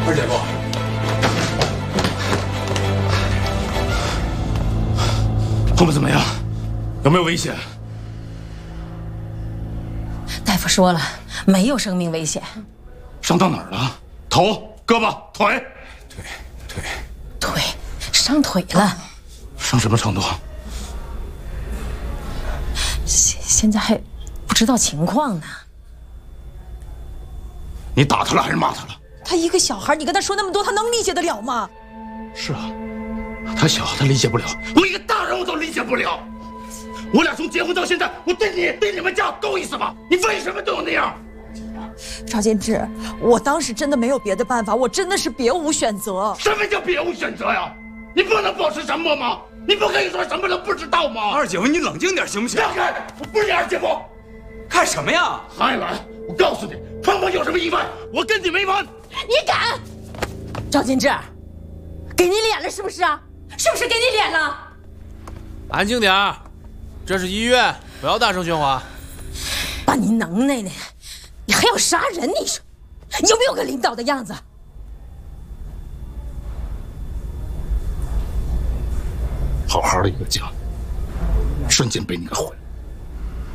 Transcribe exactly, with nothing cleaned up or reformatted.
二姐夫， 后面怎么样？有没有危险？ 大夫说了，没有生命危险。 伤到哪儿了？头、胳膊、腿？ 腿，腿， 腿，伤腿了。 伤什么程度？ 现现在还不知道情况呢。 你打他了还是骂他了？ 他一个小孩，你跟他说那么多，他能理解得了吗？ 是啊，他小，他理解不了。我一个大人我都理解不了。我俩从结婚到现在，我对你对你们家够意思吗？你为什么对我那样？ 赵建志，我当时真的没有别的办法，我真的是别无选择。 什么叫别无选择呀？你不能保持沉默吗？你不可以说什么都不知道吗？ 二姐夫，你冷静点行不行？ 让开！我不是你二姐夫。 干什么呀？ 还来！我告诉你，碰碰有什么意外，我跟你没完！ 你敢？赵金志，给你脸了是不是啊？是不是给你脸了？ 安静点儿，这是医院，不要大声喧哗。 把你能耐呢，你还要杀人？你说，有没有个领导的样子？ 好好的一个家，瞬间被你给毁了。